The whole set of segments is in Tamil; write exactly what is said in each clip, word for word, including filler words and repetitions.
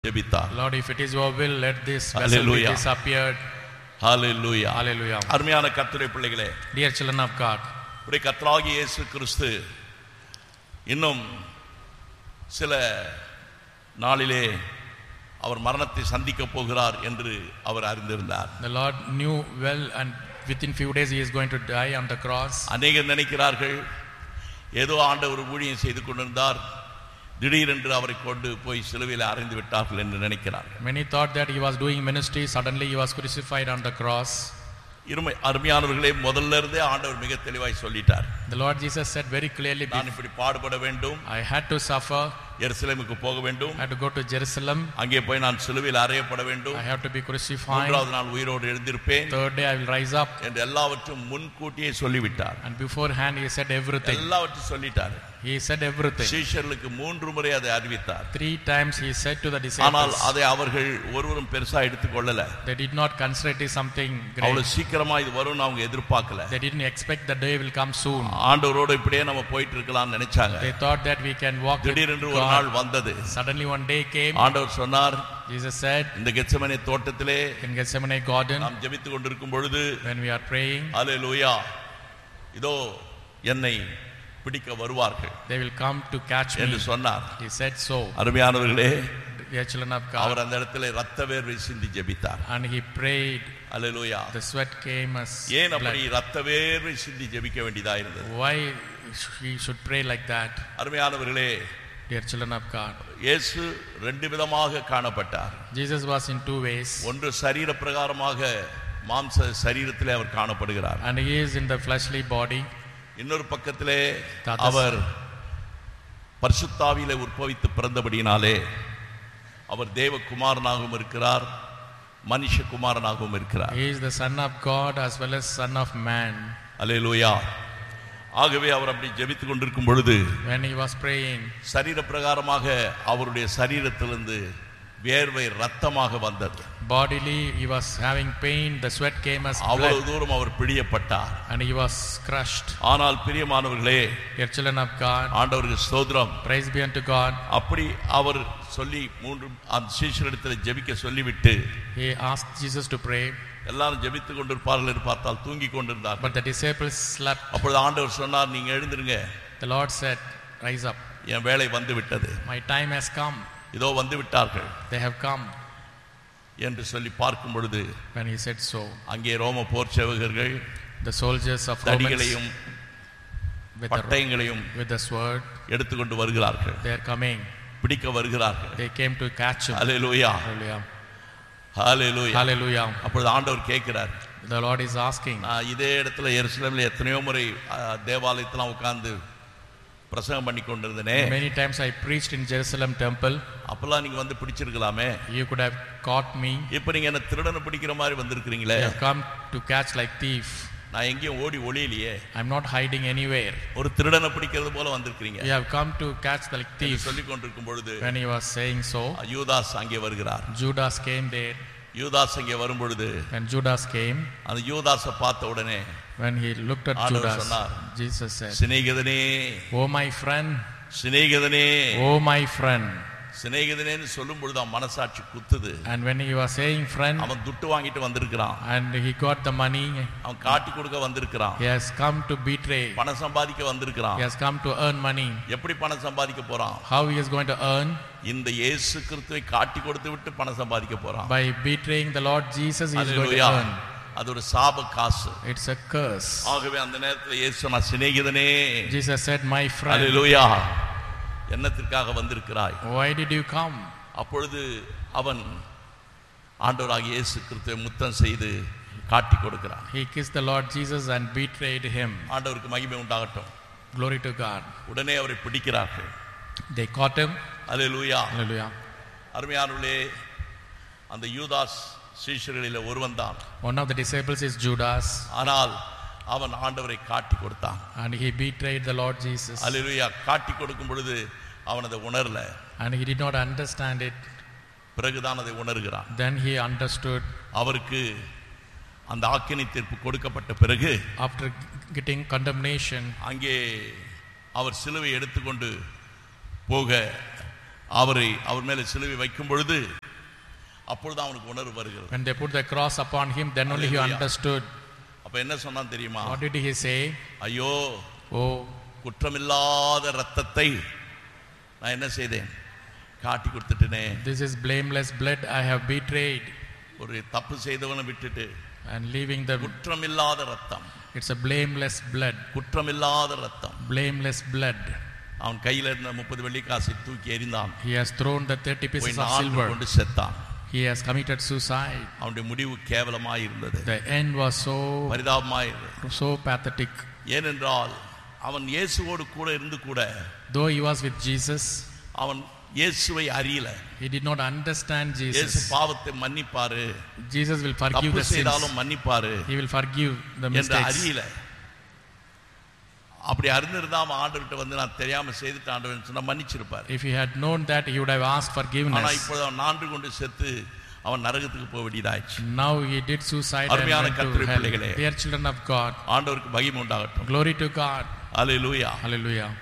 ஜெபித்தார். Lord, if it is your will, let this vessel be disappeared. Hallelujah. Hallelujah. அருமையான கர்த்தருடைய பிள்ளைகளே, dear children of God, உடைய கர்த்தராகிய இயேசு கிறிஸ்து இன்னும் சில நாளிலே அவர் மரணத்தை சந்திக்க போகிறார் என்று அவர் அறிந்திருந்தார். The Lord knew well, and within few days he is going to die on the cross. அநேகர் நினைக்கிறார்கள் ஏதோ ஆண்டவர் ஊழியம் செய்து கொண்டிருந்தார், திடீரென்று அவரை கொண்டு போய் சிலுவையில் அறைந்து விட்டார்கள் என்று நினைக்கிறார்கள். Many thought that he was doing ministry, suddenly he was crucified on the cross. இருமை அருமையானவர்களே, முதல்ல இருந்தே ஆண்டவர் மிக தெளிவாய் சொல்லிட்டார். The Lord Jesus said very clearly, நான் இப்படி பாடுபட வேண்டும், I had to suffer, எருசலேமுக்கு போக வேண்டும், I had to go to Jerusalem, அங்கே போய் நான் சிலுவையில் அறையப்பட வேண்டும், I have to be crucified, மூன்றாவது நாள் உயிரோடு எழுந்திருப்பேன், third day I will rise up, என்று எல்லாவற்றையும் முன்கூட்டியே சொல்லிவிட்டார். and beforehand he said everything. எல்லாவற்றையும் சொல்லிட்டார். He said everything. சீஷர்களுக்கு மூன்று முறை அதை அறிவித்தார். Three times he said to the disciples. ஆனால் அதை அவர்கள் ஒருவரும் பெருசா எடுத்துக்கொள்ளல. They did not consider it something great. அவ்வளவு சீக்கிரமா இது வரும்னு அவங்க எதிர்பார்க்கல. They didn't expect the day will come soon. ஆண்டவரோடு இப்படியே நம்ம போயிட்டு இருக்கலாம்னு நினைச்சாங்க. They thought that we can walk with God. திடீரென்று ஒரு நாள் வந்தது. Suddenly one day came. ஆண்டவர் சொன்னார், Jesus said, இந்த கெத்செமனே தோட்டத்திலே, in Gethsemane garden, நாம் ஜெபித்துக் கொண்டிருக்கும் பொழுது, when we are praying, ஹalleluya, இதோ என்னை பிடிக்க வருவார்கள், they will come to catch me, என்று சொன்னார். he said so. அருமையானவர்களே, dear children of God, அவர் அந்த இடத்திலே இரத்த வேர்வை சிந்தி ஜெபித்தார். and he prayed, hallelujah. the sweat came as ஏன் அப்படி blood. இரத்த வேர்வை சிந்தி ஜெபிக்க வேண்டியதா இருந்தது? Why he should pray like that? அருமையானவர்களே, dear children of God, இயேசு ரெண்டு விதமாக காணப்பட்டார். Jesus was in two ways. ஒன்று சரீர பிரகாரமாக மாம்ச சரீரத்திலே அவர் காணப்படுகிறார், and he is in the fleshly body. இன்னொரு பக்கத்திலே அவர் பரிசுத்தாவியிலே உற்பவித்து பிறந்தபடியினாலே அவர் தேவகுமாரனாகவும் இருக்கிறார், மனுஷகுமாரனாகவும் இருக்கிறார். He is the son of God as well as son of man. அல்லேலூயா. ஆகவே அவர் அப்படி ஜெபித்துக் கொண்டிருக்கும் பொழுது, when he was praying, சரீர பிரகாரமாக அவருடைய சரீரத்திலிருந்து வேர்வை ரத்தமாக வந்தது. bodily he was having pain, the sweat came as blood, அவ்வளவு தூரம் அவர் பிடியப்பட்டார், and he was crushed. ஆனால் பிரியமானவர்களே, dear children of God, ஆண்டவருக்கு ஸ்தோத்திரம். praise be unto God. அப்படி அவர் சொல்லி மூன்று அந்த சீஷரிடத்தில் ஜெபிக்க சொல்லிவிட்டு, he asked Jesus to pray, எல்லாரும் ஜெபித்துக் கொண்டிருப்பார்கள் என்று பார்த்தால் தூங்கி கொண்டிருந்தார். but the disciples slept. அப்பொழுது ஆண்டவர் சொன்னார், நீங்க எழுந்திருங்க, the Lord said, rise up, என் வேலை வந்து விட்டது, my time has come, இதோ வந்து விட்டார்கள் they have come. என்று சொல்லி பார்க்கும் பொழுது, when he said so, அங்கே ரோம போர் சேவகர்கள் the soldiers of Romans தடிகளையும் with the, பட்டயங்களையும் with the sword, எடுத்துக்கொண்டு வருகிறார்கள், they are coming, பிடிக்க வருகிறார்கள். they came to catch him. Hallelujah, hallelujah, hallelujah, hallelujah. அப்பொழுது ஆண்டவர் கேட்கிறார், the Lord is asking, நான் இதே இடத்துல எருசலேமில் எத்தனையோ முறை தேவாலயத்தில் உட்கார்ந்து பிரசங்கம் பண்ணி கொண்டிருந்தனே, many times I preached in Jerusalem temple, அப்பெல்லாம் நீங்க வந்து பிடிச்சிருக்கலாமே, you could have caught me, இப்ப நீங்க என்ன திருடனை பிடிக்கிற மாதிரி வந்திருக்கிறீங்களே, you have come to catch like thief, நான் எங்கேயும் ஓடி ஒளியிலையே, I'm not hiding anywhere, ஒரு திருடனை பிடிக்கிறது போல வந்திருக்கிறீங்க, you have come to catch the like thief. சொல்லிக் கொண்டிருக்கும் பொழுது, when he was saying so, யூதாஸ் அங்கே வருகிறார். Judas came there. யூதாஸ் அங்கே வரும் பொழுது, when Judas came, அந்த யூதாஸை பார்த்த உடனே when he looked at ஆண்டவர் Judas, சொன்னார், Jesus said, சிநேகிதனே, oh my friend, சிநேகிதனே, oh my friend. சிநேகிதனேன்னு சொல்லும் பொழுது அவன் மனசாட்சி குத்துது. and when he was saying friend, அவன் துட்டு வாங்கிட்டு வந்திருக்கிறான், and he got the money, அவன் காட்டி கொடுக்க வந்திருக்கிறான், he has come to betray, பணம் சம்பாதிக்க வந்திருக்கிறான். he has come to earn money. எப்படி பணம் சம்பாதிக்க போறான்? how he is going to earn? இந்த இயேசு கிறிஸ்துவை காட்டி கொடுத்து விட்டு பணம் சம்பாதிக்க போறான். by betraying the Lord Jesus he is going to earn. அது ஒரு சாப காசு. it's a curse. ஆகவே அந்த நேரத்தில் இயேசு சொன்னார், சிநேகிதனே, Jesus said, my friend, hallelujah, என்னத்திற்காக வந்திருக்கிறாய்? why did you come? அப்பொழுது அவன் ஆண்டவராகிய இயேசு கிறிஸ்துவை முத்தம் செய்து காட்டி கொடுக்கிறான். he kissed the Lord Jesus and betrayed him. ஆண்டவருக்கு மகிமை உண்டாகட்டும். glory to God. உடனே அவரை பிடிக்கிறார்கள். they caught him. Hallelujah, hallelujah. அருமையானவர்களே, அந்த யூதாஸ் சீஷர்களில் ஒருவன் தான். one of the disciples is Judas. ஆனால் அவன் ஆண்டவரை காட்டி கொடுத்தான். and he betrayed the Lord Jesus. ஹalleluya. காட்டி கொடுக்கும் பொழுது அவன் அதை உணரல. and he did not understand it. பிறகுதான் அதை உணர்கிறான். then he understood. அவருக்கு அந்த ஆக்கினை தீர்ப்பு கொடுக்கப்பட்ட பிறகு, after getting condemnation, அங்கே அவர் சிலுவை எடுத்துக்கொண்டு போக அவரை அவர் மேலே சிலுவை வைக்கும் பொழுது அப்பொழுது அவனுக்கு உணர்வு வருகிறது. When they put the cross upon him, then only he understood. அப்ப என்ன சொன்னான் தெரியுமா? What did he say? ஐயோ, oh, குற்றமில்லாத இரத்தத்தை நான் என்ன செய்தேன்? காட்டி கொடுத்துட்டேனே. This is blameless blood I have betrayed. ஒரு தப்பு செய்தவனை விட்டுட்டு and leaving the குற்றமில்லாத இரத்தம். It's a blameless blood. குற்றமில்லாத இரத்தம். Blameless blood. அவன் கையில இருந்த முப்பது வெள்ளி காசை தூக்கி எறிந்தான். He has thrown the thirty pieces of silver. கொண்டு செத்தான். He has committed suicide. அவனுடைய முடிவு கேவலமாய் இருந்தது. The end was so பரிதாபமாய், so pathetic. ஏனென்றால் அவன் இயேசுவோடு கூட இருந்து கூட, though he was with Jesus, அவன் இயேசுவை அறியல. he did not understand Jesus. இயேசு பாவத்தை மன்னிப்பாரு, Jesus will forgive the sins, செய்தாலும் மன்னிப்பாரு, he will forgive the mistakes. அறியல. அப்படி அறிந்திருந்தா அவன் ஆண்டவர்கிட்ட வந்து நான் தெரியாம செய்துட்டு ஆண்டவன் சொன்னா மன்னிச்சிருப்பார். If he had known that, he would have asked forgiveness. ஆனா இப்போது அவன் நான்கு கொண்டு செத்து அவன் நரகத்துக்கு போக வேண்டியதாயிற்று. Now he did suicide and went to hell. Dear children of God, ஆண்டவருக்கு மகிமை உண்டாகட்டும். glory to God. Hallelujah. Hallelujah.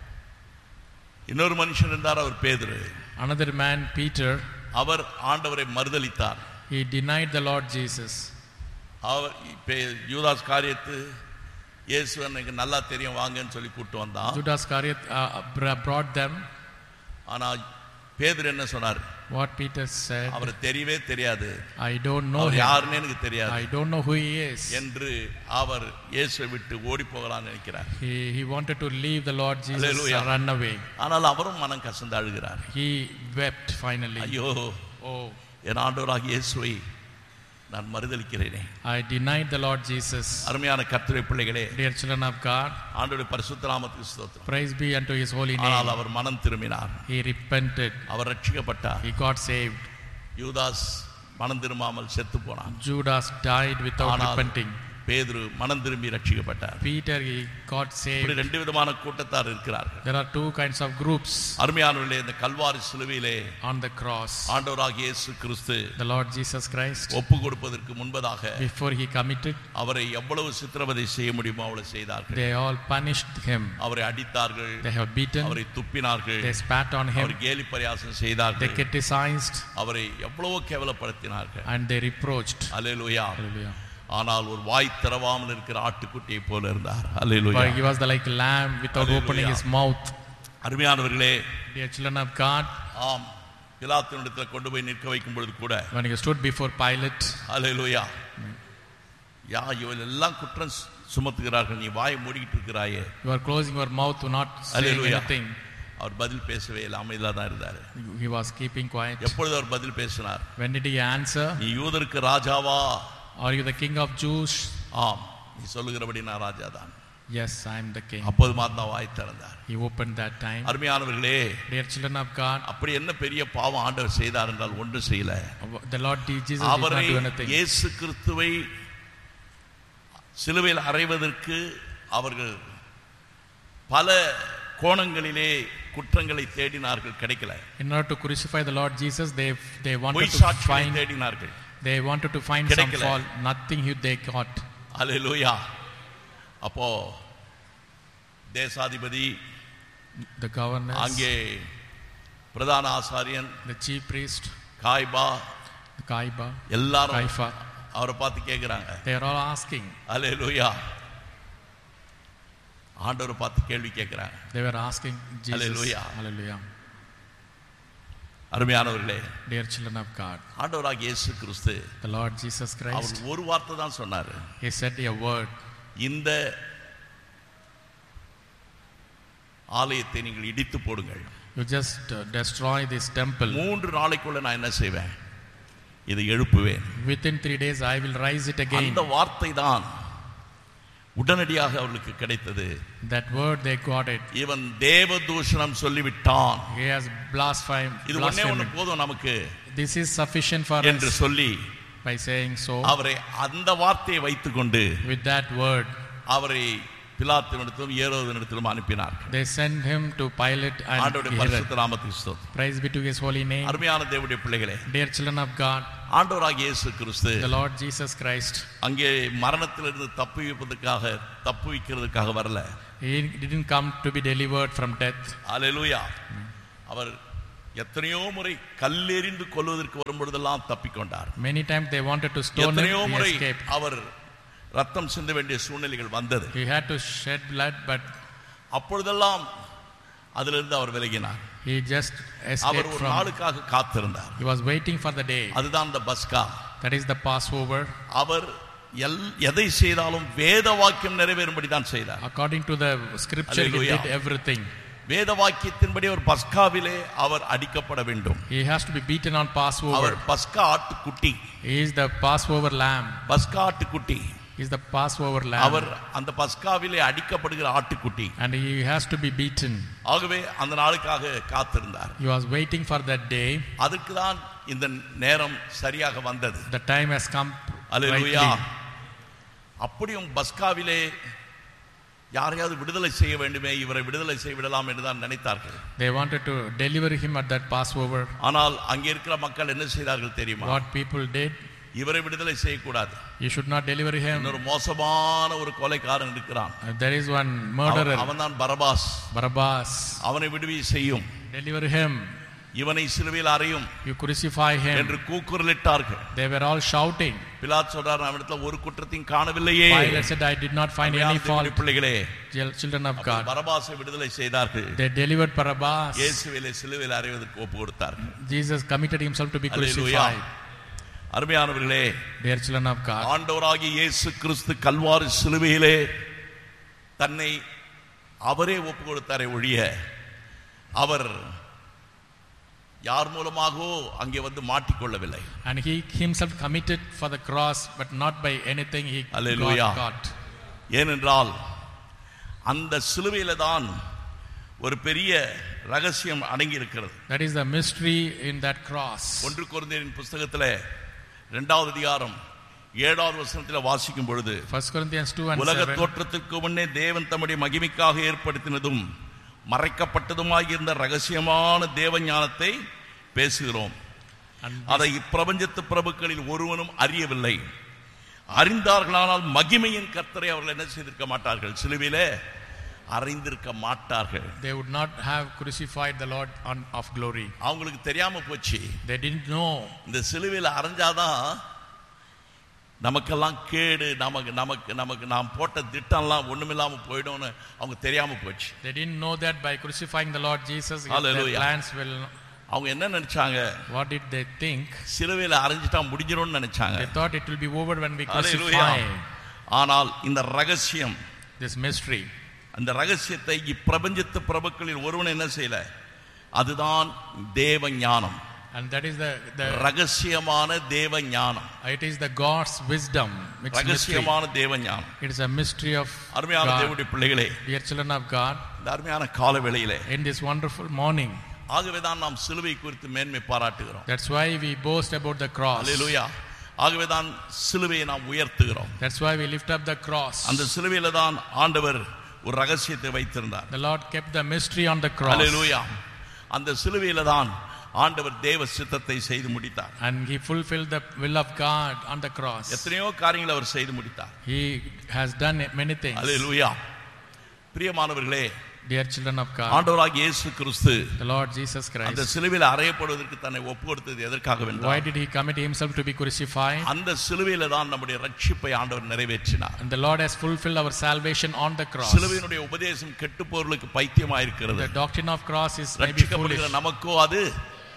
இன்னொரு மனுஷன் இருந்தார், அவர் பேதுரு. Another man, Peter, அவர் ஆண்டவரை மறுதலித்தார். he denied the Lord Jesus. அவர் யூதாஸ் காரியத்து இயேசு எனக்கு நல்லா தெரியும் வாங்கன்னு சொல்லி கூட்டி வந்தான். Judas Iscariot uh, brought them. ஆனா பேதுரு என்ன சொன்னார்? What Peter said, அவர் தெரியவே தெரியாது, I don't know our him, யாருன்னு எனக்கு தெரியாது, I don't know who he is என்று அவர் இயேசுவை விட்டு ஓடி போகலாம்னு நினைக்கிறார். he he wanted to leave the Lord Jesus Hallelujah. and run away. ஆனால் அவரும் மனம் கசந்து அழுகிறார். He wept finally. ஐயோ, oh, என் ஆண்டவராகிய இயேசுவை நான் மறுதலிக்கிறேனே. I denied the Lord Jesus. அருமையான கர்த்தருடைய பிள்ளைகளே, dear children of God, ஆண்டவருடைய பரிசுத்த நாமத்துக்கு ஸ்தோத்திரம். praise be unto his holy name. ஆனால் அவர் மனம் திரும்பினார், he repented, our ரட்சிக்கப்பட்டார். he got saved. யூதாஸ் மனம் திரும்பாமல் செத்து போனான். Judas died without repenting. பேதுரு மனம் திரும்பி ரட்சிக்கப்பட்டார். Peter, he got saved. இப்படி ரெண்டு விதமான கூட்டத்தார் இருக்கிறார்கள். There are two kinds of groups. அருமையானவர்களே, இந்த கல்வாரி சிலுவையிலே on the cross, ஆண்டவராகிய இயேசு கிறிஸ்து, the Lord Jesus Christ, ஒப்பு கொடுப்பதற்கு முன்பதாக before he committed, அவரை எவ்வளவு சித்திரவதை செய்ய முடியுமோ அவ்வளவு செய்தார்கள். they all punished him. அவரை அடித்தார்கள், they have beaten, அவரை துப்பினார்கள், they spat on him, அவரை கேலி பரியாசம் செய்தார்கள், they criticized, அவரை எவ்வளவோ கேவலப்படுத்தினார்கள், and they reproached. Hallelujah. Hallelujah. ஆனால் ஒரு வாய் திறவாமல் இருக்கிற ஆட்டுக்குட்டியை போல இருந்தார். அல்லேலூயா. But he was like a lamb without Hallelujah. opening his mouth. அருமையானவர்களே, dear children of God, ஆம், பிலாத்துவிடத்தில் கொண்டு போய் நிற்க வைக்கும் பொழுது கூட, when he stood before Pilate, அல்லேலூயா, யா இவர்கள் எல்லாம் குற்றம் சுமத்துகிறார்கள், நீ வாயை மூடிக்கிட்டு இருக்கிறாயே, you are closing your mouth to not say anything. அவர் பதில் பேசவே இல்லை, அமைதியாக தான் இருந்தார். he was keeping quiet. எப்பொழுது அவர் பதில் பேசினார்? when did he answer? நீ யூதருக்கு ராஜாவா? Are you the king of Jews? ஆம், நீ சொல்லுகிறபடி நான் ராஜா தான். Yes, I am the king. அப்போது மாத்தான் வாய் திறந்தார். he opened that time. அருமையானவர்களே, dear children of God, அப்படி என்ன பெரிய பாவம் ஆண்டவர் செய்தார் என்றால் ஒன்றும் செய்யல. the Lord Jesus did not do anything. இயேசு கிறிஸ்துவை சிலுவையில் அறைவதற்கு அவர்கள் பல கோணங்களிலே குற்றங்களை தேடினார்கள், கிடைக்கல. in order to crucify the Lord Jesus, they they wanted to find தேடினார்கள், they wanted to find some fault, nothing they got. ஹalleluya. அப்போ தேசாதிபதி, the governor, அங்கே பிரதான ஆசாரியன், the chief priest, காய்பா, காய்பா, எல்லாரும் காய்பா அவரை பார்த்து கேக்குறாங்க. they are all asking. ஹalleluya. ஆண்டவரை பார்த்து கேள்வி கேக்குறாங்க. they were asking Jesus. Hallelujah. Hallelujah. அருமையானவர்களே, dear children of God, ஆண்டவராகிய இயேசு கிறிஸ்து, the Lord Jesus Christ, அவர் ஒரு வார்த்தை தான் சொன்னாரு. he said a word. இந்த ஆலயத்தை நீங்கள் இடித்து போடுங்கள். you just uh, destroy this temple. மூன்று நாளைக்குள்ள நான் என்ன செய்வேன்? இதை எழுப்புவேன். within three days I will rise it again. அந்த வார்த்தை தான் உடனடியாக அவர்களுக்கு கிடைத்தது. that word they got it. இவன் தேவதூஷணம் சொல்லிவிட்டான், he has blasphemed. இது ஒண்ணே ஒண்ணு போதும் நமக்கு, this is sufficient for என்று us சொல்லி, by saying so, அவரை அந்த வார்த்தையை வைத்துக்கொண்டு with that word அவரை பிலாத்துவிடத்திலும் ஏரோதிடத்திலும் அனுப்பினார். they sent him to Pilate and ஆண்டவருடைய பரிசுத்த நாமத்துக்கு ஸ்தோத்திரம். praise be to his holy name. அருமையான தேவனுடைய பிள்ளைகளே, dear children of God, ஆண்டவராகிய இயேசு கிறிஸ்து, the Lord Jesus Christ, அங்கே மரணத்திலிருந்து தப்புவிப்பதற்காக தப்புவிக்கிறதுக்காக வரல. he didn't come to be delivered from death. ஹalleluya. அவர் எத்தனையோ முறை கல்லெறிந்து கொல்வதற்கு வரும்பொழுதெல்லாம் தப்பிக்கொண்டார். Many times they wanted to stone him, எத்தனையோ he முறை escaped. அவர் ரத்தம் சிந்த வேண்டிய சூழ்நிலைகள் வந்தது. He had to shed blood, but அப்பொழுதெல்லாம் அதிலிருந்து அவர் விலகினார். he just அவர் escaped ஒரு from. நாளுக்காக காத்திருந்தார். He was waiting for the day. அதுதான் அந்த பஸ்கா. That is the Passover. அவர் எதை செய்தாலும் வேத வாக்கியம் நிறைவேறும்படி தான் செய்தார். According to the scripture, he did everything. வேத வாக்கியத்தின்படி ஒரு பஸ்காவிலே அவர் அடிக்கப்பட வேண்டும். He has to be beaten on Passover. அவர் பஸ்கா ஆட்டுக்குட்டி. He is the Passover lamb. பஸ்கா ஆட்டுக்குட்டி. He is the Passover lamb. அவர் அந்த பஸ்காவிலே அடிக்கப்படுகிற ஆட்டுக்குட்டி. And he has to be beaten. ஆகவே அந்த நாளுக்காக காத்திருந்தார். He was waiting for that day. அதுக்கு தான் இந்த நேரம் சரியாக வந்தது. The time has come. அல்லேலூயா. அப்படியும் பஸ்காவிலே யாரையாவது விடுதலை செய்ய வேண்டுமே, இவரை விடுதலை செய்ய விடலாம் என்று தான் நினைத்தார்கள். They wanted to deliver him at that Passover. ஆனால் அங்கே இருக்கிற மக்கள் என்ன செய்தார்கள் தெரியுமா? What people did? இவரை விடுதலை செய்யக்கூடாது. You should not deliver him. இன்னொரு மோசமான ஒரு கொலைக்காரன் இருக்கிறான். There is one murderer. அவன்தான் பரபாஸ். Barabbas. அவனை விடுவி செய்யும். Deliver him. இவனை சிலுவையில் அறையும். You crucify him. என்று கூக்குரலிட்டார்கள். They were all shouting. பிலாத்து சொல்றார், அவனிடத்துல ஒரு குற்றத்தையும் காணவில்லையே. Pilate said, I did not find any fault. பிள்ளைகளே, children of God. பரபாசை விடுதலை செய்தார்கள். They delivered Barabbas. இயேசுவை சிலுவையில் அறைவதற்கு ஒப்பு கொடுத்தார்கள். Jesus committed himself to be crucified. அருமையானவர்களே, dear children of God, ஆண்டவராகிய இயேசு கிறிஸ்து கல்வாரி சிலுவையிலே தன்னை அவரே ஒப்பு கொடுத்தாரே ஒழிய அவர் யார் மூலமாகவோ அங்கே வந்து மாட்டிக்கொள்ளவில்லை. And he himself committed for the cross, but not by anything he got caught. ஏனென்றால் அந்த சிலுவையில தான் ஒரு பெரிய ரகசியம் அடங்கி இருக்கிறது. That is the mystery in that cross. ஒன்று கொரிந்தியரின் புத்தகத்திலே இரண்டாவது அதிகாரம் ஏழாவது வசனத்தில் வாசிக்கும் பொழுது, First Corinthians two and seven, உலக தோற்றத்திற்கு முன்னே தேவன் தம்முடைய மகிமைக்காக ஏற்படுத்தினதும் மறைக்கப்பட்டதுமாய் இருந்த ரகசியமான தேவ ஞானத்தை பேசுகிறோம். அதை இப்பிரபஞ்சத்து பிரபுக்களில் ஒருவனும் அறியவில்லை. அறிந்தார்களானால் மகிமையின் கர்த்தரை அவர்கள் என்ன செய்திருக்க மாட்டார்கள், சிலுவையிலே அறிந்திருக்க மாட்டார்கள். They would not have crucified the Lord on, of glory. அவங்களுக்கு தெரியாம போச்சு. They didn't know. இந்த சிலுவையில அறைஞ்சாதான் நமக்கெல்லாம் கேடு, நமக்கு நமக்கு நமக்கு நாம் போட்ட திட்டம்லாம் ஒண்ணுமில்லாம போயிடும்னு அவங்க தெரியாம போச்சு. They didn't know that by crucifying the Lord Jesus, their plans will. அவங்க என்ன நினைச்சாங்க? What did they think? சிலுவையில அறைஞ்சிட்டா முடிஞ்சிரும்னு நினைச்சாங்க. They thought it will be over when we crucify. ஆனால் இந்த ரகசியம், this mystery, அந்த ரகசியத்தை இப்பிரபஞ்சத்து பிரபுக்களில் ஒருவன் என்ன செய்யல, அதுதான் தேவ ஞானம். And that is the the ரகசியமான தேவ ஞானம். It is the God's wisdom. It's ரகசியமான தேவ ஞானம். It is a mystery of அருமையான தேவனுடைய பிள்ளைகளே, dear children of God, இந்த அருமையான கால வேளையிலே, in this wonderful morning, ஆகவேதான் நாம் சிலுவை குறித்து மேன்மை பாராட்டுகிறோம். That's why we boast about the cross. Hallelujah. ஆகவேதான் சிலுவையை நாம் உயர்த்துகிறோம். That's why we lift up the cross. அந்த சிலுவையில தான் ஆண்டவர் ஒரு ரகசியத்தை வைத்திருந்தார். The Lord kept the mystery on the cross. Hallelujah. அந்த சிலுவையில தான் ஆண்டவர் தேவ சித்தத்தை செய்து முடித்தார். And he fulfilled the will of God on the cross. எத்தனையோ காரியங்களை அவர் செய்து முடித்தார். He has done many things. Hallelujah. பிரியமானவர்களே, dear children of God, ஆண்டவராகிய இயேசு கிறிஸ்து, the Lord Jesus Christ, அந்த சிலுவையில் அறையப்படுவதற்கு தன்னை ஒப்பு கொடுத்தது எதற்காக என்றால், why did he commit himself to be crucified? அந்த சிலுவையில தான் நம்முடைய ரட்சிப்பை ஆண்டவர் நிறைவேற்றினார். And the Lord has fulfilled our salvation on the cross. சிலுவையினுடைய உபதேசம் கெட்டுப்போர்களுக்கு பைத்தியமாய் இருக்கிறது. The doctrine of cross is maybe foolish. நமக்கோ அது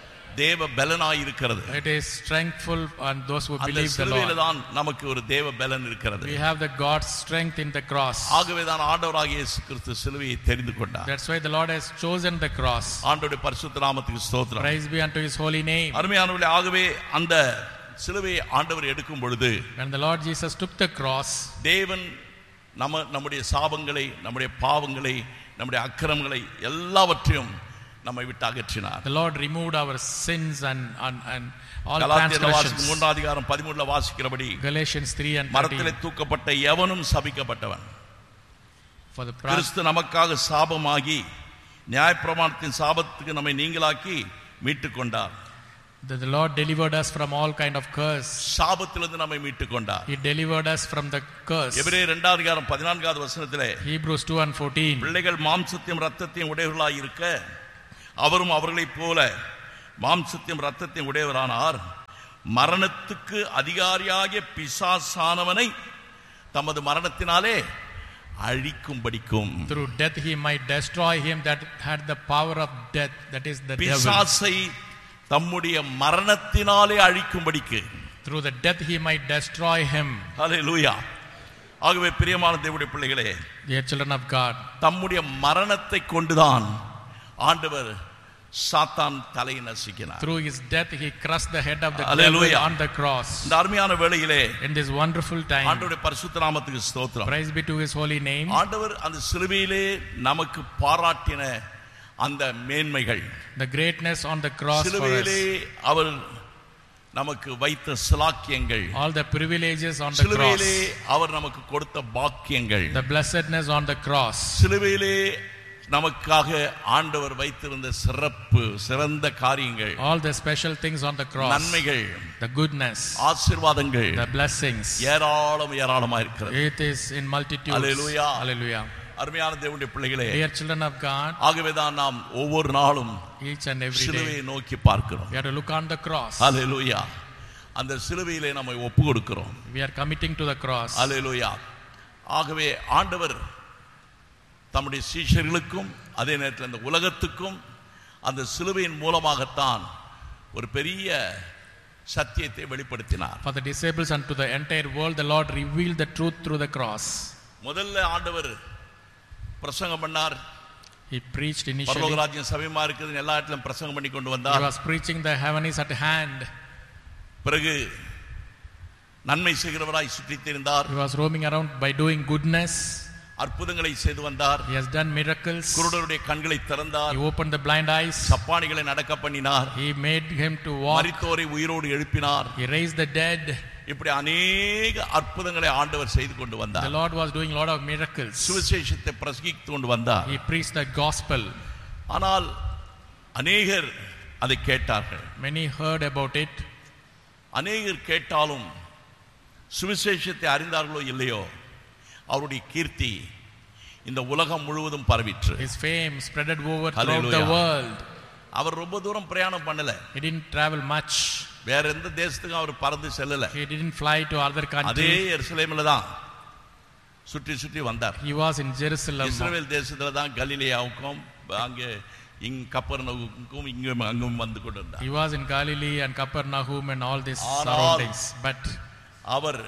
தேவ பலனாய் இருக்கிறது. It is strengthful and those who believe the Lord. அந்த சிலுவையில தான் நமக்கு ஒரு தேவ பலன் இருக்கிறது. We have the God's strength in the cross. ஆகவே தான் ஆண்டவராகிய இயேசு கிறிஸ்து சிலுவையை தெரிந்து கொண்டார். That's why the Lord has chosen the cross. ஆண்டவருடைய பரிசுத்த நாமத்துக்கு ஸ்தோத்திரம். Praise be unto his holy name. அருமையானவர்களே, ஆகவே அந்த சிலுவையை ஆண்டவர் எடுக்கும் பொழுது, when the Lord Jesus took the cross, தேவன் நம்ம நம்முடைய சாபங்களை, நம்முடைய பாவங்களை, நம்முடைய அக்கிரமங்களை எல்லாவற்றையும் நம்மை விட்டு அகற்றினார். The Lord removed our sins and and, and all transgressions. transgressions. மூன்றாம் அதிகாரம் பதிமூன்றுல வாசிக்கிறபடி, Galatians three and மரத்திலே தூக்கப்பட்ட எவனும் சபிக்கப்பட்டவன். For the கிறிஸ்து நமக்காக சாபமாகி நியாயப்பிரமாணத்தின் சாபத்துக்கு நம்மை நீங்களாக்கி மீட்டுக் கொண்டார். The Lord delivered us from all kind of curse. சாபத்திலிருந்து நம்மை மீட்டுக் கொண்டார். He delivered us from the curse. எபிரேயர் இரண்டாம் அதிகாரம் பதினான்காவது வசனத்திலே, Hebrews two and fourteen, பிள்ளைகள் மாம்சத்தையும் இரத்தத்தையும் உடையவர்களாய் இருக்க அவரும் அவர்களைப் போல மாம்சத்தையும் இரத்தத்தையும் உடையவரானார். மரணத்துக்கு அதிகாரியாகிய பிசாசானவனை தமது மரணத்தினாலே அழிக்கும்படிக்கும். Through death he might destroy him that had the power of death, that is the devil. பிசாசை தம்முடைய மரணத்தினாலே அழிக்கும்படிக்கு. Through the death he might destroy him. ஹல்லேலூயா. ஆகவே பிரியமான தேவனுடைய பிள்ளைகளே, Dear children of God, தம்முடைய மரணத்தை கொண்டுதான் ஆண்டவர் சாத்தான் தலையை நசுக்கினார். through his death he crushed the head of the Hallelujah. devil on the cross. இந்த அருமையான வேளையிலே In this wonderful time, ஆண்டவருடைய பரிசுத்த நாமத்துக்கு ஸ்தோத்திரம். praise be to his holy name. ஆண்டவர் அந்த சிலுவையிலே நமக்கு பாராட்டின அந்த மேன்மைகள், The greatness on the cross for சிலுவையிலே us, அவர் நமக்கு வைத்த சிலாக்கியங்கள், all the privileges on the cross, சிலுவையிலே அவர் நமக்கு கொடுத்த பாக்கியங்கள், the blessedness on the cross, சிலுவையிலே நமக்காக ஆண்டவர் வைத்திருந்த சிறப்பு சிறந்த காரியங்கள், all the special things on the cross, நன்மைகள், the goodness, ஆசீர்வாதங்கள், the blessings, ஏராளம் ஏராளமா இருக்கிறது. it is in multitudes. Hallelujah. Hallelujah. அருமையான தேவனுடைய பிள்ளைகளே, Dear children of God, ஆகவேதான் நாம் ஒவ்வொரு நாளும் each and every சிலுவையை day நோக்கி பார்க்கிறோம். we have to look on the cross. ஹல்லேலூயா. அந்த சிலுவையிலே நம்மை ஒப்பு கொடுக்கிறோம். We are committing to the cross. ஹல்லேலூயா. ஆகவே ஆண்டவர் தம்முடைய சீஷர்களுக்கும் அதே நேரத்தில் இந்த உலகத்துக்கும் அந்த சிலுவையின் மூலமாகத்தான் ஒரு பெரிய சத்தியத்தை வெளிப்படுத்தினார். For the disciples and to the entire world, the Lord revealed the truth through the cross. முதல்ல ஆண்டவர் பிரசங்கம் பண்ணார். He preached initially. பரலோக ராஜ்யம் சமீபமா இருக்குது, எல்லா இடத்திலும் பிரசங்கம் பண்ணி கொண்டு He வந்தார். was preaching the heaven is at hand. பிறகு நன்மை செய்கிறவராய் சுற்றித் திரிந்தார். He was roaming around by doing goodness. அற்புதங்களை செய்து வந்தார். He has done miracles. குருடருடைய கண்களை திறந்தார். He opened the blind eyes. சப்பானிகளை நடக்க பண்ணினார். He made him to walk. மரித்தோரை உயிரோடு எழுப்பினார். He raised the dead. இப்படி அநேக அற்புதங்களை ஆண்டவர் செய்து கொண்டு The வந்தார். Lord was doing a lot of miracles. சுவிசேஷத்தை பிரசங்கித்து கொண்டு வந்தார். He preached the gospel. ஆனால் அநேகர் அதை கேட்டார்கள். Many heard about it. அநேகர் கேட்டாலும் சுவிசேஷத்தை அறிந்தார்களோ இல்லையோ, அவருடைய கீர்த்தி இந்த உலகம் முழுவதும் பரவிற்று. His fame spreaded over throughout Hallelujah. the world. அவர் ரொம்ப தூரம் பிரயாணம் பண்ணல. He didn't travel much. வேற எந்த தேசத்துக்கும் அவர் பறந்து செல்லல. He didn't fly to other அதே countries. எருசலேமில தான் சுற்றி சுற்றி வந்தார். He was in Jerusalem. இஸ்ரவேல் தேசத்துல தான் கலிலேயாவுக்கும் அங்கே இங் கப்பர்நகூமுக்கும் இங்கும் அங்கும் வந்து கொண்டிருந்தார். He was in Galilee and Capernaum and all these ஆனால் surroundings. But our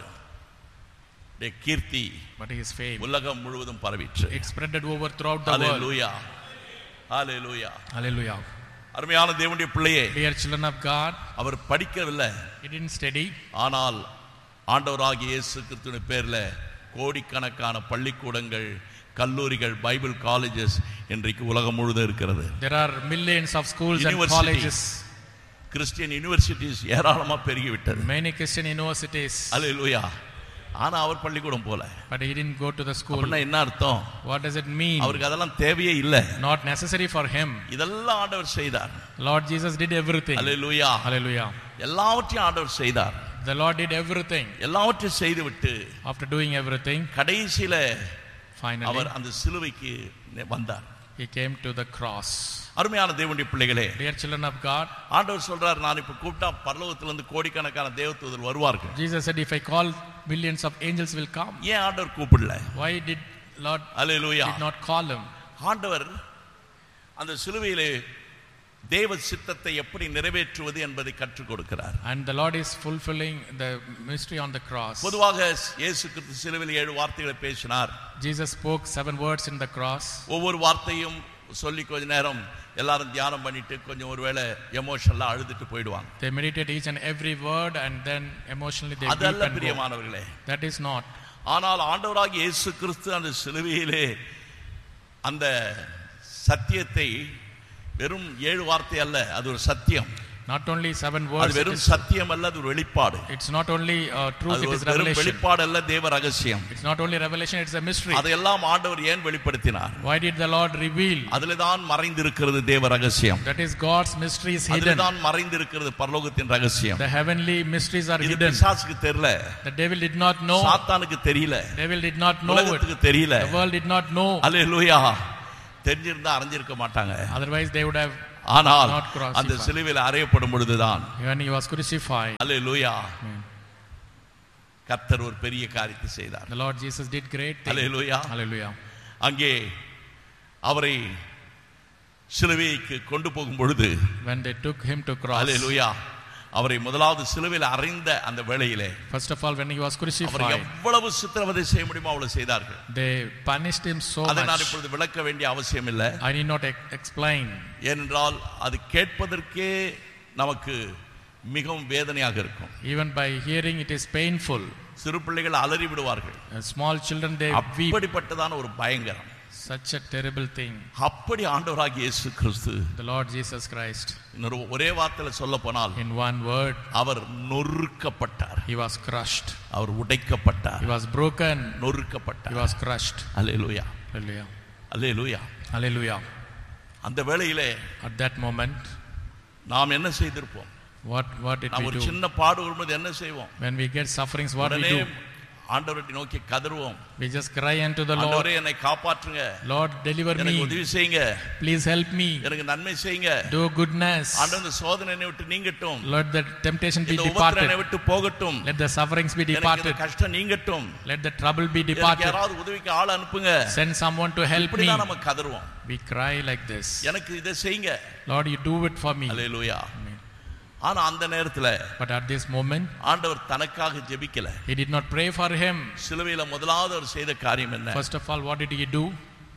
Keerthi but his fame, உலகம் முழுவதும் பரவிற்று. it spreaded over throughout the world. Hallelujah. Hallelujah. Hallelujah. அருமையான தேவனுடைய பிள்ளையே, Dear children of God, அவர் படிக்கவில்லை. he didn't study. ஆனால் ஆண்டவராகிய இயேசு கிறிஸ்துவின் பேர்ல கோடிக்கணக்கான பள்ளிக்கூடங்கள், கல்லூரிகள், பைபிள் காலேஜஸ் இன்றைக்கு உலகம் முழுவதும் இருக்கிறது. There are millions of schools and University. colleges. Christian universities ஏராளமா பெருகிவிட்டது. Many Christian universities. ஹல்லேலூயா. ஆனா அவர் பள்ளிக்கூடம் போல. But he didn't go to the school. அப்படின்னா என்ன அர்த்தம்? What does it mean? அவருக்கு அதெல்லாம் தேவையே இல்லை. Not necessary for him. இதெல்லாம் ஆண்டவர் செய்தார். Lord Jesus did everything. Hallelujah. Hallelujah. எல்லாவற்றையும் ஆண்டவர் செய்தார். The Lord did everything. எல்லாவற்றையும் செய்துவிட்டு After doing everything, கடைசியில finally அவர் அந்த சிலுவைக்கு வந்தார். he came to the cross. அருமையான தேவனுடைய பிள்ளைகளே, Dear children of God, ஆண்டவர் சொல்றார், நான் இப்ப கூப்பிட்டா பரலோகத்திலிருந்து கோடிக்கணக்கான தேவதூதர் வருவார்கள். Jesus said, if I call, millions of angels will come. ஏன் ஆண்டவர் கூப்பிடல? Why did Lord hallelujah. did not call him? ஆண்டவர் அந்த சிலுவையிலே தேவ சித்தத்தை எப்படி நிறைவேற்றுவது என்பதை கற்றுக் கொடுக்கிறார். And the Lord is fulfilling the mystery on the cross. பொதுவாக இயேசு கிறிஸ்து சிலுவையில் ஏழு வார்த்தைகளை பேசினார். Jesus spoke seven words in the cross. ஒவ்வொரு வார்த்தையும் சொல்லி கொஞ்ச நேரம் எல்லாரும் தியானம் பண்ணிட்டு கொஞ்சம் ஒருவேளை எமோஷனலா அழுதுட்டு போயிடுவாங்க. They meditate each and every word and then emotionally they weep அதல்ல and go. பிரியமானவர்களே. That is not. ஆனால் ஆண்டவராகிய இயேசு கிறிஸ்து அந்த சிலுவையிலே அந்த சத்தியத்தை வெறும் ஏழு வார்த்தை அல்ல, அது ஒரு சத்தியம். Not only seven அது words, it வெறும் is, சத்தியம் அல்ல, அது ஒரு வெளிப்பாடு. it's not only uh, truth, அது it ஒரு is வெறும் revelation. வெளிப்பாடு அல்ல, தேவ ரகசியம். It's not only revelation, it's a mystery. அதையெல்லாம் ஆண்டவர் ஏன் வெளிப்படுத்தினார்? Why did the Lord reveal? அதிலே தான் மறைந்திருக்கிறது தேவ ரகசியம். That is God's mystery is அதிலே hidden. தான் மறைந்திருக்கிறது பரலோகத்தின் ரகசியம். The heavenly mysteries are இது hidden. பிசாசுக்கு தெரியல, The devil did not know. சாத்தானுக்கு தெரியல, Devil did not know it. உலகத்துக்கு தெரியல. The world did not know. அல்லேலூயா. தெரிஞ்சிருந்தா அறிஞ்சிருக்க மாட்டாங்க. Otherwise they would have ஆனால் not crucified. அந்த சிலுவையில் அறையப்படும் பொழுதுதான் When he was crucified, hallelujah Amen. கர்த்தர் ஒரு பெரிய காரியத்தை செய்தார். The Lord Jesus did great things. Hallelujah. Hallelujah. அங்கே அவரை சிலுவைக்கு கொண்டு போகும் பொழுது When they took him to cross, அல்லேலூயா அவரை முதலாவது சிலுவையில் அறைந்த அந்த வேளையிலே first of all, when he was அவரை crucified, எவ்வளவு சித்திரவதை செய்ய முடியுமோ அவ்வளவு செய்தார்கள். they punished him so அதை நான் much. இப்பொழுது விளக்க வேண்டிய அவசியம் இல்லை. I need not ex- explain. ஏனென்றால் அது கேட்பதற்கே நமக்கு மிகவும் வேதனையாக இருக்கும். Even by hearing it is painful. சிறு பிள்ளைகள் அலறி விடுவார்கள். Uh, Small children, they weep. அப்படிப்பட்டதான ஒரு பயங்கரம். Such a terrible thing. அப்படி ஆண்டவராகிய இயேசு கிறிஸ்து The Lord Jesus Christ, இன்னொரு ஒரே வார்த்தையில சொல்ல போனால் in one word, our நொறுக்கப்பட்டார். he was crushed. Our உடைக்கப்பட்டார். He was broken. He நொறுக்கப்பட்டார். was crushed. Hallelujah. Hallelujah. Hallelujah. Hallelujah. அந்த வேளையிலே At that moment, நாம் என்ன செய்திருப்போம்? what what did நாம் we ஒரு do? சின்ன பாடு வரும்போது என்ன செய்வோம்? When we get sufferings, what we உடனே do? ஆண்டவரை நோக்கி கதறுவோம். We just cry unto the Lord. ஆண்டவரே என்னை காப்பாற்றுங்க. Lord, deliver எனக்கு me. உதவி செய்யுங்க. Please help me. எனக்கு நன்மை செய்யுங்க. Do goodness. ஆண்டவரே இந்த சோதனை என்னை விட்டு நீங்கட்டும். Let the temptation be இந்த உபத்திரம் என்னை departed. விட்டு போகட்டும். Let the sufferings be எனக்கு இந்த departed. கஷ்டம் நீங்கட்டும். Let the trouble be எனக்கு departed. யாராவது உதவிக்கு ஆள் அனுப்புங்க. Send someone to help me. இப்படிதான் நம்ம கதறுவோம். We cry like this. எனக்கு இதை செய்யுங்க. Lord, you do it for me. Hallelujah. Amen. ஆனா அந்த நேரத்துல But at this moment, ஆண்டவர் தனக்காக ஜெபிக்கல. he did not pray for him. சிலுவையில முதலாவது அவர் செய்த காரியம் என்ன? First of all, what did he do?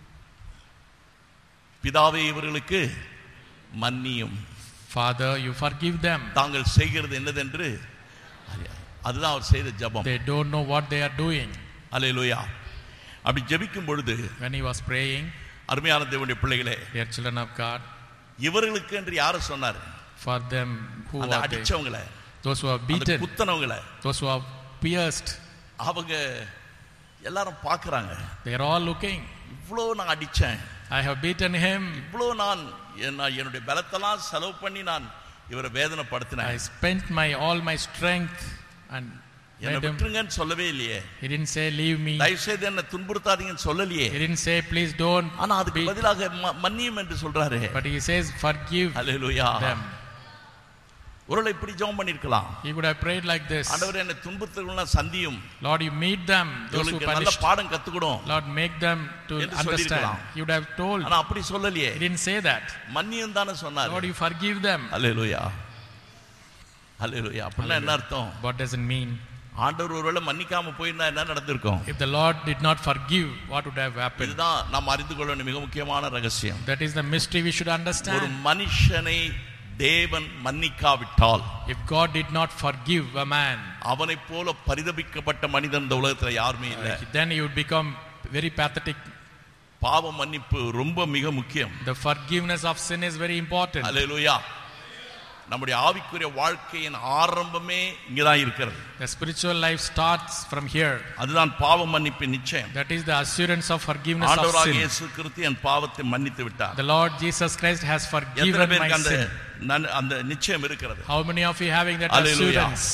பிதாவே இவர்களுக்கு மன்னியும். Father, you forgive them. தாங்கள் செய்கிறது என்னதென்று அறியா- அதுதான் அவர் செய்த ஜெபம். They don't know what they are doing. அல்லேலூயா. அப்படி ஜெபிக்கும் பொழுது When he was praying, அருமையான தேவனுடைய பிள்ளைகளே, dear children of God, இவர்களுக்கு என்று யாரை சொன்னார்? for them who அந்த are they? அடிச்சவங்கள, Those who are அந்த beaten, குத்தனவங்கள, those who are pierced, அவங்க எல்லாரும் பார்க்கறாங்க. they are all looking. இவ்வளோ நான் அடிச்சேன், I have beaten him. இவ்வளோ நான் என்ன- என்னுடைய பலத்தெல்லாம் செலவு பண்ணி நான் இவரை I வேதனைப்படுத்தினேன். spent my all my strength and என்னை made him. விட்டுருங்கன்னு சொல்லவே இல்லையே. He didn't say leave me. தயவு செய்து என்னை துன்புறுத்தாதீங்கன்னு சொல்லலையே. He didn't say please don't. ஆனா அதுக்கு beat. பதிலாக ம- மன்னியும் என்று சொல்றாரு. But he says forgive hallelujah. them. ஒருவேளை இப்படி ஜெபம் பண்ணிருக்கலாம். He would have prayed like this. ஆண்டவரே என்னை துன்புறுத்தவங்கள சந்தியும். Lord, you meet them, those who இவங்களுக்கு நல்ல punished. பாடம் கத்துக்கணும். Lord, make them to என்று understand. சொல்லியிருக்கலாம். He would have told. ஆனா அப்படி சொல்லலையே. He didn't say that. மன்னியும் தானே சொன்னாரு. Lord, you forgive them. அல்லேலூயா. அல்லேலூயா. அப்படின்னா என்ன அர்த்தம்? What does it mean? ஆண்டவர் ஒருவேளை மன்னிக்காம போயிருந்தா என்ன நடந்திருக்கும்? If the Lord did not forgive, what would have happened? இதுதான் நாம் அறிந்து கொள்ள வேண்டிய மிக முக்கியமான ரகசியம். That is the mystery we should ஒரு understand. மனுஷனை தேவன் மன்னிக்காவிட்டால், If God did not forgive a man, அவனைப் போல பரிதபிக்கப்பட்ட மனிதன் இந்த உலகத்துல யாருமே இல்லை. then he would become very pathetic. பாவ மன்னிப்பு ரொம்ப மிக முக்கியம். The forgiveness of sin is very important. அல்லேலூயா. நம்முடைய ஆவிக்குரிய வாழ்க்கையின் ஆரம்பமே இங்கதான் இருக்கிறது. The spiritual life starts from here. அதுதான் பாவ மன்னிப்பின் நிச்சயம். That is the assurance of forgiveness of ஆண்டவராகிய sin. இயேசு கிறிஸ்து என் பாவத்தை மன்னித்து விட்டார். The Lord Jesus Christ has எத்தனை forgiven my பேருக்கு அந்த sin. நன்- அந்த நிச்சயம் இருக்கிறது? How many of you having that Hallelujah. assurance?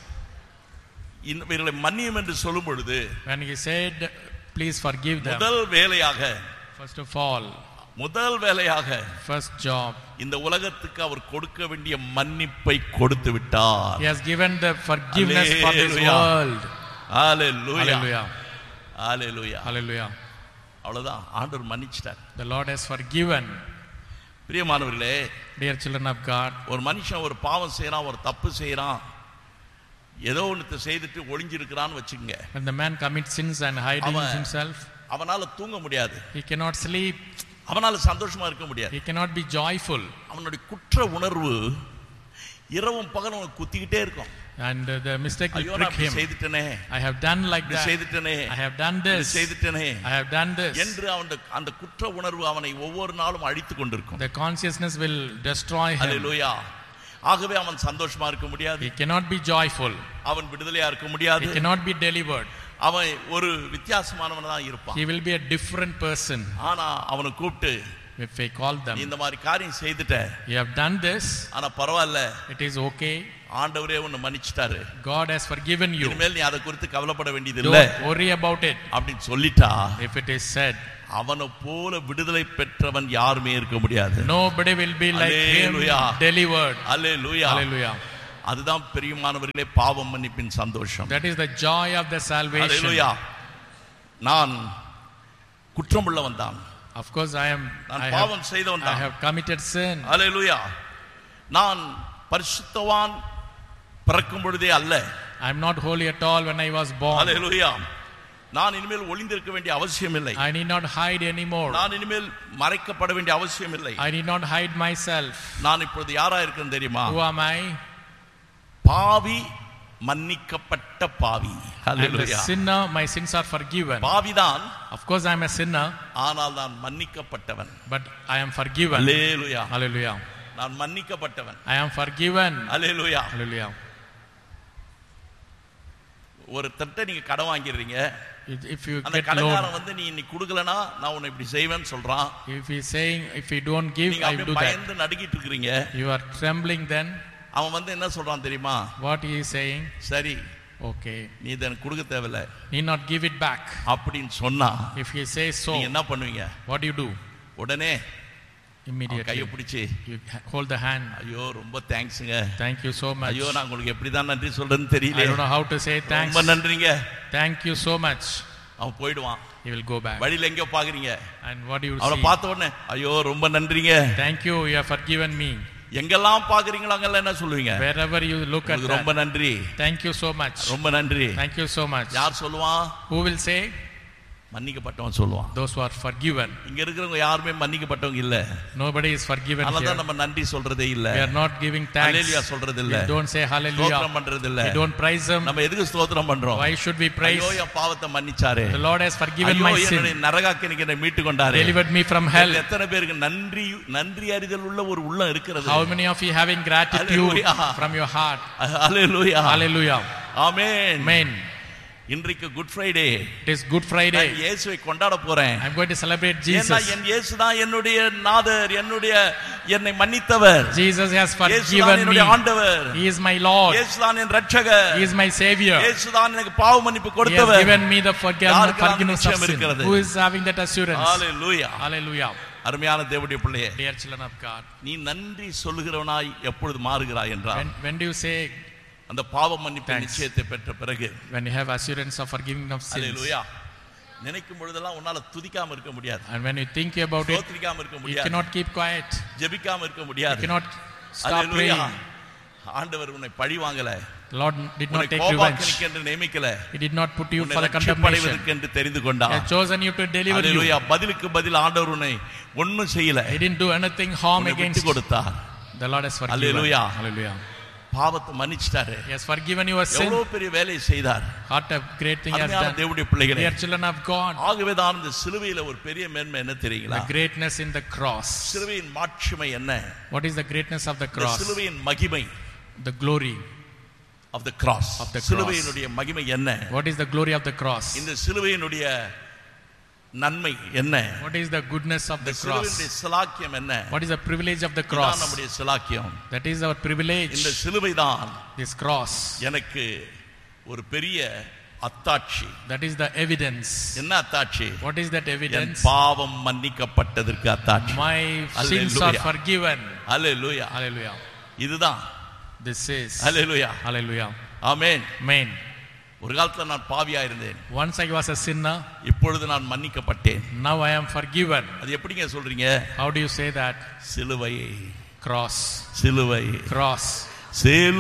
இந்த- இவர்களை மன்னியும் என்று சொல்லும் பொழுது When he said, please forgive them. முதல் வேலையாக First of all, முதல் வேலையாக first job, இந்த உலகத்துக்கு அவர் கொடுக்க வேண்டிய மன்னிப்பை கொடுத்து விட்டார். he has given the forgiveness for this Hallelujah. world. Hallelujah. Hallelujah. Hallelujah. Hallelujah. அவ்வளவுதான், ஆண்டவர் மன்னிச்சிட்டார். The Lord has forgiven. பிரியமானவர்களே, Dear children of God, ஒரு மனுஷன் ஒரு பாவம் செய்யறான், ஒரு தப்பு செய்யறான், ஏதோ ஒன்று செய்துட்டு ஒளிஞ்சிருக்கிறான்னு வச்சுக்கங்க. when the man commits sins and hiding அவன் himself, அவனால தூங்க முடியாது, he cannot sleep, அவனால சந்தோஷமா இருக்க முடியாது. he cannot be joyful, அவனுடைய குற்ற உணர்வு இரவும் பகலும் அவனுக்கு குத்திக்கிட்டே இருக்கும். and uh, the mistake will ஐயோ prick நான் இப்படி him. செய்துட்டேனே, I have done like இப்படி that. செய்துட்டேனே, I have done இப்படி this. செய்துட்டேனே I have done this. என்று அவன் அந்த குற்ற உணர்வு அவனை ஒவ்வொரு நாளும் அழித்து கொண்டிருக்கும். The consciousness will destroy him. ஹalleluya. ஆகவே அவன் சந்தோஷமா இருக்க முடியாது, He cannot be joyful. அவன் விடுதலையா இருக்க முடியாது, He cannot be delivered. அவன் ஒரு வித்தியாசமானவனா தான் இருப்பான். He will be a different person. ஆனா அவனை கூப்பிட்டு if I call them, இந்த மாதிரி காரியம் செய்துட்ட, you have done this, ஆனா பரவாயில்ல, it is okay, ஆண்டவரே உன்னை மன்னிச்சிட்டாரு, God has forgiven you, இனிமேல் நீ அதை குறித்து கவலைப்பட வேண்டியது இல்ல, don't worry about it, அப்படின்னு சொல்லிட்டா, if it is said, அவனை போல விடுதலை பெற்றவன் யாருமே இருக்க முடியாது. nobody will be like him delivered. Hallelujah. Hallelujah. அதுதான் பிரியமானவர்களே பாவம் மன்னிப்பின் சந்தோஷம். That is the joy of the salvation. அல்லேலூயா. நான் குற்றமுள்ளவன் தான். Of course I am, நான் I பாவம் have, செய்தவன் I தான். have committed sin. அல்லேலூயா. நான் பரிசுத்தவான் பிறக்கும் பொழுதே அல்ல. I am not holy at all when I was born. அல்லேலூயா. நான் இனிமேல் ஒளிந்திருக்க வேண்டிய அவசியம் இல்லை. I need not hide anymore. நான் இனிமேல் மறைக்கப்பட வேண்டிய அவசியம் இல்லை. I need not hide myself. நான் இப்பொழுது யாரா இருக்கேன் தெரியுமா? Who am I? பாவி மன்னிக்கப்பட்ட பாவி. Hallelujah. I am a sinner, my sins are forgiven. பாவிதான். Of course I am a sinner. ஆனால் நான் மன்னிக்கப்பட்டவன். But I am forgiven. Hallelujah. Hallelujah. நான் மன்னிக்கப்பட்டவன். I am forgiven. Hallelujah. Hallelujah. ஒரு தட்ட நீங்க கடன் வாங்கிடுறீங்க. If you அந்த get கடன்காரன் loan, வந்து நீ இன்னைக்கு கொடுக்கலனா நான் உன்னை இப்படி செய்வேன்னு சொல்றான். if he is saying if you don't give, நீங்க I will do that. பயந்து நடுங்கிட்டு இருக்கீங்க. You are trembling then. அவன் வந்து என்ன சொல்றான் தெரியுமா? What he is saying? சரி, okay, நீ இதன் கொடுக்க தேவையில்ல, need not give it back. அப்படின்னு சொன்னா If he says so, நீங்க என்ன பண்ணுவீங்க? what do you do? உடனே Immediately கையை பிடிச்சி you hold the hand. ஐயோ ரொம்ப தேங்க்ஸ்ங்க, Thank you so much. ஐயோ நான் உங்களுக்கு எப்படி தான் நன்றி சொல்றேன்னு I தெரியல, don't know how to say thanks. ரொம்ப நன்றிங்க, Thank you so much. அவன் போயிடுவான். He will go back. வழியில எங்க பாக்குறீங்க? And what do you அவனை see? பார்த்த உடனே ஐயோ ரொம்ப நன்றிங்க, Thank you, you have forgiven me. எங்கெல்லாம் பாக்குறீங்களோ அங்கெல்லாம் என்ன சொல்லுவீங்க? Wherever you look at ரொம்ப that, நன்றி, thank you so much. ரொம்ப நன்றி. Thank you so much. யார் சொல்லுவான்? Who will say? மன்னிக்கப்பட்டவன் சொல்லுவான். Those who are forgiven. இங்க இருக்கிறவங்க யாருமே மன்னிக்கப்பட்டவங்க இல்ல. Nobody is forgiven அதனால here. தான் நம்ம நன்றி சொல்றதே இல்ல. We are not giving thanks. ஹalleluya சொல்றது இல்ல. We don't say hallelujah. ஸ்தோத்திரம் பண்றது இல்ல. We don't praise him. நம்ம எதுக்கு ஸ்தோத்திரம் பண்றோம்? Why should we praise? ஐயோ என் பாவத்தை மன்னிச்சாரே. The Lord has forgiven my sin. ஐயோ என்னை நரகாக்கினிக்கு என்னை மீட்டு கொண்டாரே. Delivered me from hell. எத்தனை பேருக்கு நன்றி நன்றி அறிதல் உள்ள ஒரு உள்ளம் இருக்கிறது? How many of you having gratitude from your heart? Hallelujah. Hallelujah. Amen. Amen. இன்றைக்கு good Friday. It is Good Friday. நான் இயேசுவை கொண்டாட போறேன். I am going to celebrate Jesus. ஏன்னா என் இயேசு தான் என்னுடைய நாதர், என்னுடைய என்னை மன்னித்தவர். Jesus has forgiven me. என்னுடைய ஆண்டவர். He is my Lord. இயேசு தான் என் இரட்சகர். He is my savior. இயேசு தான் எனக்கு பாவ மன்னிப்பு He கொடுத்தவர். has given me the forgiveness forgiveness of sin. Who is having that assurance? Hallelujah. Hallelujah. அருமையான தேவனுடைய பிள்ளையே, Dear children of God, நீ நன்றி சொல்லுகிறவனாய் எப்பொழுது மாறுகிறாய் என்றால், when, when do you say, அந்த பாவ மன்னிப்பு நிச்சயத்தை பெற்ற பிறகு, when you have assurance of forgiving of sins? ஹalleluya. நினைக்கும் பொழுதெல்லாம் உன்னால துதிக்காம இருக்க முடியாது. And when you think about it, ஸ்தோத்திரிக்காம இருக்க you முடியாது. cannot keep quiet. ஜெபிக்காம இருக்க You முடியாது. cannot stop ஹalleluya. praying. ஆண்டவர் உன்னை பழி வாங்கல. The Lord did not உன்னை take revenge. கோபாக்கினிக்கு என்று நியமிக்கல. He did not put you உன்னை for the condemnation. ரட்சிப்படைவதற்கு என்று தெரிந்து He கொண்டார். has chosen you to deliver you. ஹalleluya. பதிலுக்கு பதில் ஆண்டவர் உன்னை ஒண்ணும் செய்யல. He didn't do anything harm உன்னை against விட்டு கொடுத்தார். The Lord has forgiven. Hallelujah. Hallelujah. பாவத்தை மன்னிச்சிட்டாரு. He has forgiven your sin. எவ்வளவு பெரிய வேலை செய்தார். What a great thing he has அருமையான done. தேவனுடைய பிள்ளைகளே, Dear children of God, ஆகவே தான் இந்த சிலுவையில ஒரு பெரிய மேன்மை என்ன தெரியுங்களா? the greatness in the cross. சிலுவையின் மாட்சிமை என்ன? What is the greatness of the இந்த cross? சிலுவையின் மகிமை The glory of the cross. of the cross. சிலுவையினுடைய மகிமை என்ன? What is the glory of the cross? இந்த சிலுவையினுடைய நன்மை என்ன? What is the goodness of the இந்த சிலுவையினுடைய cross? சிலாக்கியம் என்ன? What is the privilege of the இதான் cross? நம்முடைய சிலாக்கியம். That is our privilege. இந்த சிலுவை தான் This cross. எனக்கு ஒரு பெரிய அத்தாட்சி. That is the evidence. என்ன அத்தாட்சி? What is that N evidence? பாவம் மன்னிக்கப்பட்டதற்கு அத்தாட்சி. My sins are Hallelujah. forgiven. Hallelujah. Hallelujah. இதுதான். This is. Hallelujah. Hallelujah. Amen. Amen. ஒரு காலத்துல நான் பாவியா இருந்தேன். Once I was a sinner. இப்பொழுது நான் மன்னிக்கப்பட்டேன். Now I am forgiven. அது எப்படிங்க சொல்றீங்க? How do you say that? சிலுவை. Cross. சிலுவை. Cross. சிலுவை.